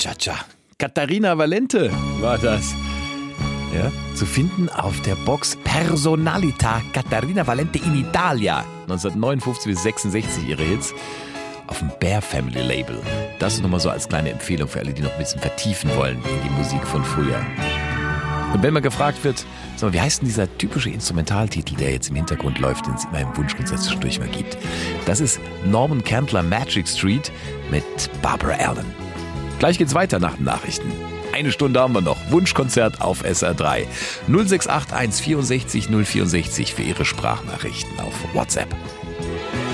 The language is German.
Cha-cha-cha. Caterina Valente war das. Ja, zu finden auf der Box Personalità Caterina Valente in Italia. 1959 bis 66 ihre Hits. Auf dem Bear Family Label. Das nochmal so als kleine Empfehlung für alle, die noch ein bisschen vertiefen wollen in die Musik von früher. Und wenn man gefragt wird, sag mal, wie heißt denn dieser typische Instrumentaltitel, der jetzt im Hintergrund läuft, den es immer im Wunschkonzert zwischendurch mal gibt? Das ist Norman Candler Magic Street mit Barbara Allen. Gleich geht's weiter nach den Nachrichten. Eine Stunde haben wir noch. Wunschkonzert auf SR3. 0681 64 064 für Ihre Sprachnachrichten auf WhatsApp.